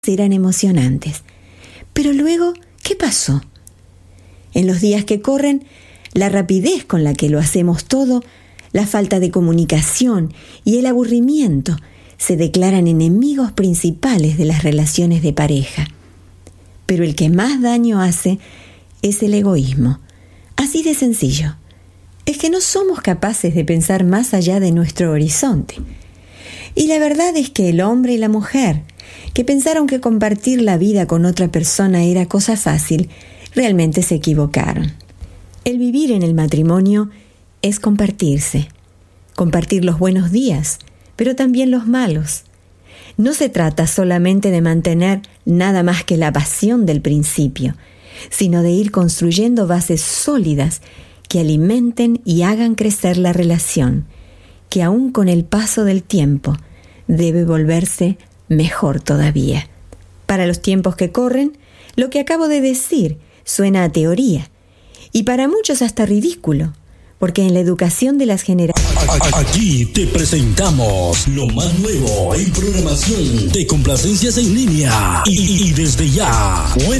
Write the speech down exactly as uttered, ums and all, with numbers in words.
eran emocionantes. Pero luego, ¿qué pasó? En los días que corren, la rapidez con la que lo hacemos todo, la falta de comunicación y el aburrimiento se declaran enemigos principales de las relaciones de pareja. Pero el que más daño hace es el egoísmo. Así de sencillo. Es que no somos capaces de pensar más allá de nuestro horizonte. Y la verdad es que el hombre y la mujer, que pensaron que compartir la vida con otra persona era cosa fácil, realmente se equivocaron. El vivir en el matrimonio es compartirse, compartir los buenos días, pero también los malos. No se trata solamente de mantener nada más que la pasión del principio, sino de ir construyendo bases sólidas que alimenten y hagan crecer la relación, que aún con el paso del tiempo debe volverse mejor todavía. Para los tiempos que corren, lo que acabo de decir suena a teoría, y para muchos hasta ridículo, porque en la educación de las generaciones... Aquí te presentamos lo más nuevo en programación de complacencias en línea y, y desde ya.